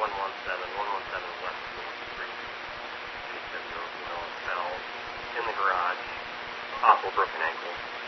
West 4th Street. She said Rosie Miller fell in the garage off a broken ankle.